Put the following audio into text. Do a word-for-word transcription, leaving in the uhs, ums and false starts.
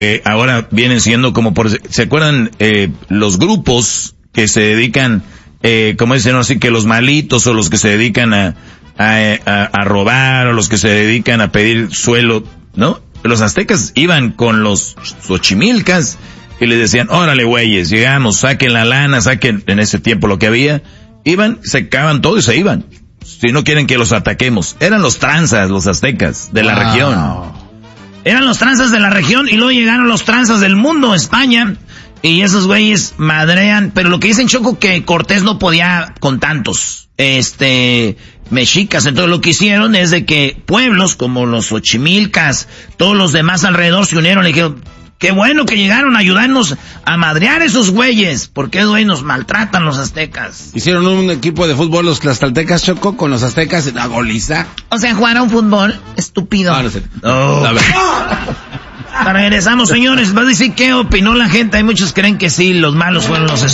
eh, ahora vienen siendo como por, ¿se acuerdan eh, los grupos que se dedican, eh, como dicen así, que los malitos o los que se dedican a, a, a, a robar o los que se dedican a pedir suelo, ¿no? Los aztecas iban con los xochimilcas y les decían, órale güeyes, llegamos, saquen la lana, saquen en ese tiempo lo que había, iban, secaban todo y se iban. Si no quieren que los ataquemos. Eran los tranzas, los aztecas de la wow. región. Eran los tranzas de la región y luego llegaron los tranzas del mundo, España, y esos güeyes madrean, pero lo que dicen, Choco, que Cortés no podía con tantos, este, mexicas, entonces lo que hicieron es de que pueblos como los xochimilcas, todos los demás alrededor se unieron y dijeron, qué bueno que llegaron a ayudarnos a madrear esos güeyes, porque esos güeyes nos maltratan los aztecas. Hicieron un equipo de fútbol los tlaxcaltecas, Choco, con los aztecas en la goliza. O sea, jugaron fútbol, estúpido. No, no sé. Oh. Regresamos, señores. Va a decir qué opinó la gente. Hay muchos que creen que sí, los malos fueron los